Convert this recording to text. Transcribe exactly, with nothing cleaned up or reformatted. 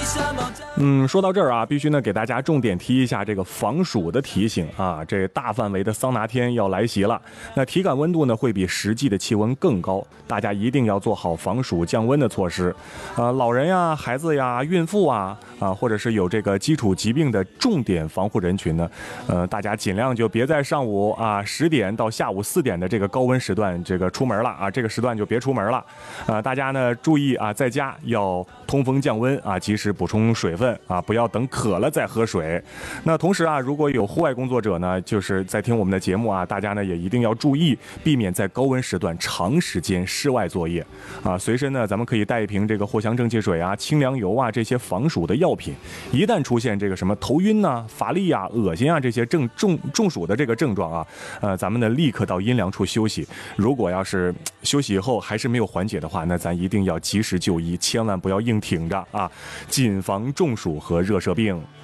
嗯，说到这儿啊，必须呢给大家重点提一下这个防暑的提醒啊，这大范围的桑拿天要来袭了，那体感温度呢会比实际的气温更高，大家一定要做好防暑降温的措施。啊，老人呀、孩子呀、孕妇啊，啊，或者是有这个基础疾病的重点防护人群呢，呃，大家尽量就别在上午啊十点到下午四点的这个高温时段这个出门了啊，这个时段就别出门了。啊，大家呢注意啊，在家要通风降温啊，及时补充水分啊，不要等渴了再喝水。那同时啊，如果有户外工作者呢，就是在听我们的节目啊，大家呢也一定要注意，避免在高温时段长时间室外作业啊。随身呢，咱们可以带一瓶这个藿香正气水啊、清凉油啊这些防暑的药品。一旦出现这个什么头晕呐、啊、乏力啊、恶心啊这些症中中暑的这个症状啊，呃，咱们呢立刻到阴凉处休息。如果要是休息以后还是没有缓解的话，那咱一定要及时就医，千万不要硬挺着啊，谨防中暑和热射病。